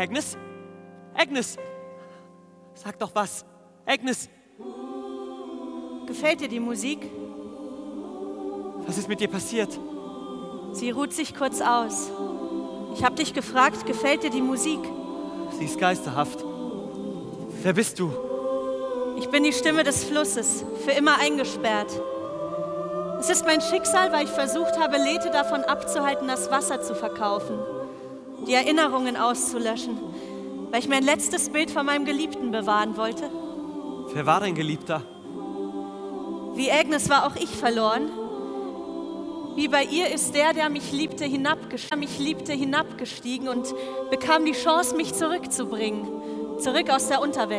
Agnes? Agnes! Sag doch was. Agnes! Gefällt dir die Musik? Was ist mit dir passiert? Sie ruht sich kurz aus. Ich habe dich gefragt, gefällt dir die Musik? Sie ist geisterhaft. Wer bist du? Ich bin die Stimme des Flusses, für immer eingesperrt. Es ist mein Schicksal, weil ich versucht habe, Lethe davon abzuhalten, das Wasser zu verkaufen, die Erinnerungen auszulöschen, weil ich mein letztes Bild von meinem Geliebten bewahren wollte. Wer war dein Geliebter? Wie Agnes war auch ich verloren. Wie bei ihr ist der mich liebte, hinabgestiegen und bekam die Chance, mich zurückzubringen, zurück aus der Unterwelt.